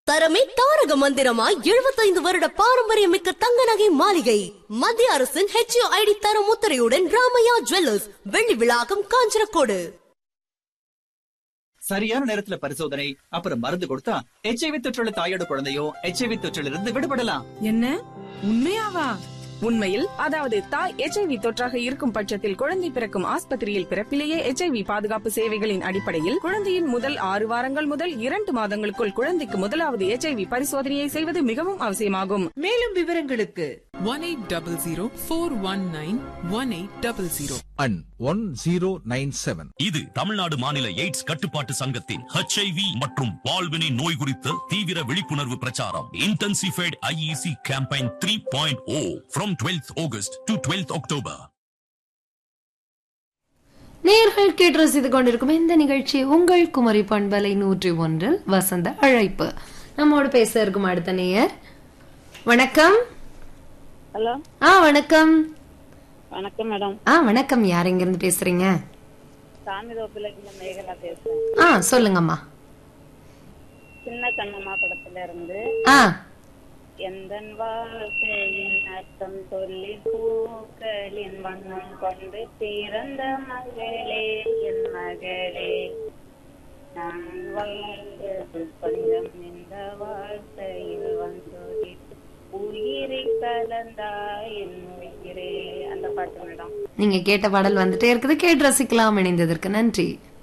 தரமே தாரக மந்திரமாய் 75 வருட பாரம்பரியமிக்க தங்க நகை மாளிகை மத்திய அரசின் HUID தர முத்திரையுடன் ராமையா ஜுவல்லர்ஸ் வெள்ளி விழாக்கம் காஞ்சனக்கோடு. சரியான நேரத்துல பரிசோதனை அப்புறம் மருந்து கொடுத்தா HIV தொற்றுள்ள தாயோட குழந்தையோ HIV தொற்றிலிருந்து விடுபடலாம். என்ன உண்மையாவா? உண்மையில், அதாவது தாய் HIV தொற்றாக இருக்கும் பட்சத்தில் குழந்தை பிறக்கும் ஆஸ்பத்திரியில் பிறப்பிலேயே HIV பாதுகாப்பு சேவைகளின் அடிப்படையில் குழந்தையின் முதல் 6 வாரங்கள் முதல் 2 மாதங்களுக்குள் குழந்தைக்கு முதலாவது HIV பரிசோதனையை செய்வது மிகவும் அவசியமாகும். மேலும் விவரங்களுக்கு 1800-419-1800 and 1097. இது தமிழ்நாடு மாநில எய்ட்ஸ் கட்டுப்பாட்டு சங்கத்தின் HIV மற்றும் பால்வினை நோய் குறித்த தீவிர விழிப்புணர்வு பிரச்சாரம். Intensified IEC campaign 3.0 from 12th August to 12th October. நேயர்கள் கேட்டு ரசித்துக் கொண்டிருக்கும் இந்த நிகழ்ச்சி உங்கள் குமரி பண்பலை 101 வசந்த அழைப்பு. நம்மோடு பேச இருக்கும் அடுத்த நேயர். வணக்கம். ஹலோ. வணக்கம். வணக்கம் மேடம். வணக்கம். யார் எங்க இருந்து பேசுறீங்க? சாமிதோப்புல இருந்து மேகலா பேசுறேன். சொல்லுங்கம்மா. சின்ன கண்ணம்மா படத்துல இருந்து எந்தன் வாழ்க்கையின் அர்த்தம் சொல்லி பூக்களின் வண்ணம் கொண்டு பிறந்த மகளே என் மகளே, நான் வாழ்ந்தது கொஞ்சம் இந்த வாழ்க்கையில் வந்து உயிரை கலந்தா என் உயிரே. அந்த பாட்டு மேடம். நீங்க கேட்ட பாடல் வந்துட்டே இருக்குது, கேட்டு ரசிக்கலாம். இணைந்ததற்கு நன்றி.